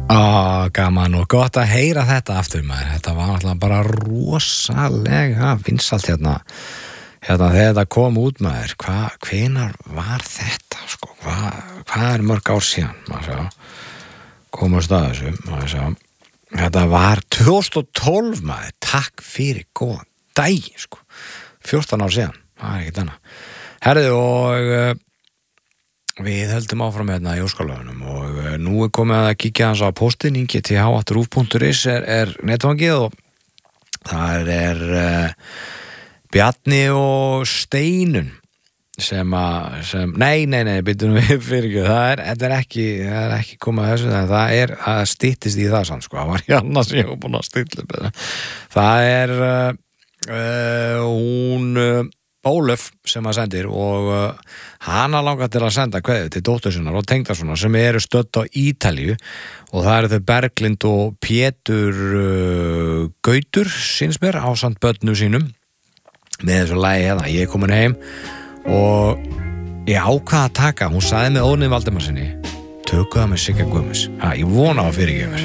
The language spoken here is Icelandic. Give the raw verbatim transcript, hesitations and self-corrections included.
Á, gaman og gott að heyra þetta aftur maður. Þetta var náttúrulega bara rosalega vinsælt hérna. Hérna þegar þetta kom út maður. Hva, hvenær var þetta sko? Hvað hva er mörg ár síðan? Maður sjá. Komast að þessu, maður sjá. Þetta var tvö þúsund og tólf maður. Takk fyrir góðan daginn sko. fjórtán ár síðan. Það er ekkert annað. Herðu og uh, við höldum áfram hérna í Óskarlöfunum og uh, nú er komið að kíkja hans á postin ingi t h at rúv punktur is er, er netfangið og það er uh, Bjarni og Steinun sem að, sem, nei, nei, nei, byrjum við fyrir ekki, það er, þetta er ekki, það er ekki komið að þessu, það er að styttist í það samt, sko, það var í annars sem ég var búin að stilla, það er uh, uh, hún uh, Ólöf sem að sendir og uh, hana langar til að senda kveðju til dóttur sinnar og tengdasonar sem eru stödd á Ítalíu og það eru þau Berglind og Pétur uh, Gautur, síns mér, ásamt börnum sínum með þessu lagi hérna, ég er komin heim og ég ákvað að taka, hún sagði með Óðni Valdimarsinni tökum það með Sigga Guðmunds, ha, ég vona á fyrirgefur